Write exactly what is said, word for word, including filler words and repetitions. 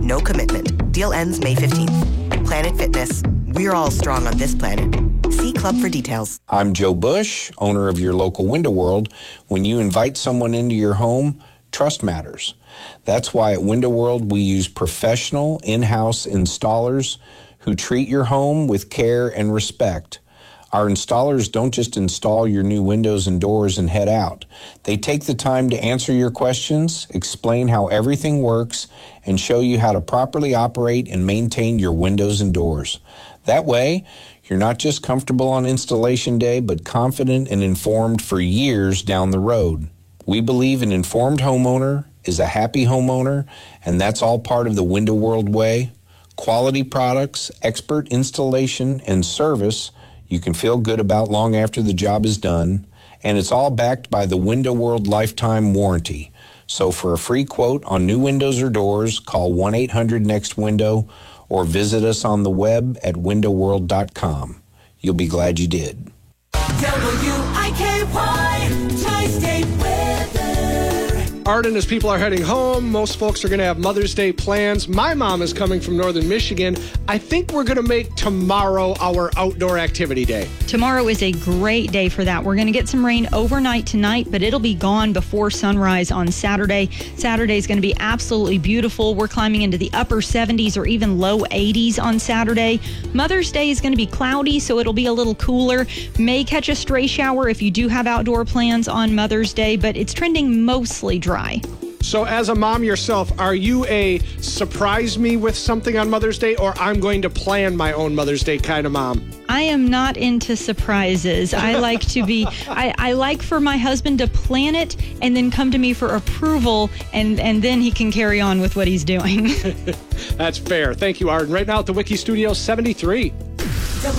no commitment. Deal ends May fifteenth. Planet Fitness. We're all strong on this planet. See Club for details. I'm Joe Bush, owner of your local Window World. When you invite someone into your home, trust matters. That's why at Window World we use professional in-house installers who treat your home with care and respect. Our installers don't just install your new windows and doors and head out. They take the time to answer your questions, explain how everything works, and show you how to properly operate and maintain your windows and doors. That way, you're not just comfortable on installation day, but confident and informed for years down the road. We believe an informed homeowner is a happy homeowner, and that's all part of the Window World way. Quality products, expert installation, and service you can feel good about long after the job is done, and it's all backed by the Window World Lifetime Warranty. So for a free quote on new windows or doors, call one eight hundred next window or visit us on the web at window world dot com. You'll be glad you did. W I K Y, Tri-State Weather. Arden, as people are heading home, most folks are going to have Mother's Day plans. My mom is coming from northern Michigan. I think we're going to make tomorrow our outdoor activity day. Tomorrow is a great day for that. We're going to get some rain overnight tonight, but it'll be gone before sunrise on Saturday. Saturday is going to be absolutely beautiful. We're climbing into the upper seventies or even low eighties on Saturday. Mother's Day is going to be cloudy, so it'll be a little cooler. May catch a stray shower if you do have outdoor plans on Mother's Day, but it's trending mostly dry. So as a mom yourself, are you a surprise me with something on Mother's Day, or I'm going to plan my own Mother's Day kind of mom? I am not into surprises. I like to be, I, I like for my husband to plan it and then come to me for approval, and, and then he can carry on with what he's doing. That's fair. Thank you, Arden. Right now at the Wiki Studio seventy-three.